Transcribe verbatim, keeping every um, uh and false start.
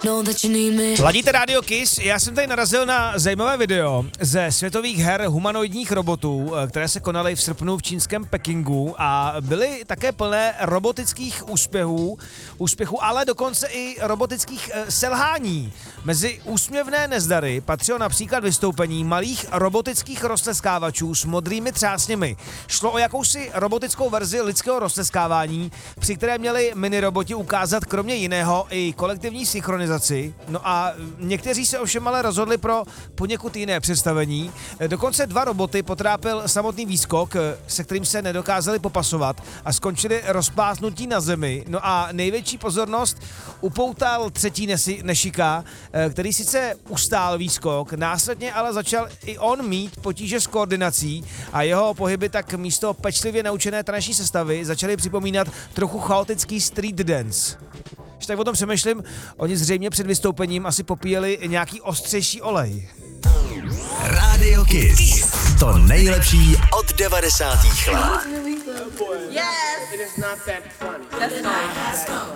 Ladíte Radio Kiss, já jsem tady narazil na zajímavé video ze světových her humanoidních robotů, které se konaly v srpnu v čínském Pekingu a byly také plné robotických úspěchů, úspěchů, ale dokonce i robotických e, selhání. Mezi úsměvné nezdary patřilo například vystoupení malých robotických rozteskávačů s modrými třásněmi. Šlo o jakousi robotickou verzi lidského rozteskávání, při které měli miniroboti ukázat kromě jiného i kolektivní synchronizaci. No a někteří se ovšem ale rozhodli pro poněkud jiné představení. Dokonce dva roboty potrápil samotný výskok, se kterým se nedokázali popasovat a skončili rozplásnutí na zemi. No a největší pozornost upoutal třetí nesi- nešika, který sice ustál výskok, následně ale začal i on mít potíže s koordinací a jeho pohyby tak místo pečlivě naučené taneční sestavy začaly připomínat trochu chaotický street dance. Když tak o tom přemýšlím, oni zřejmě před vystoupením asi popíjeli nějaký ostřejší olej. Radio Kiss. To nejlepší od devadesátých let. Yes. It is not that funny. That's not.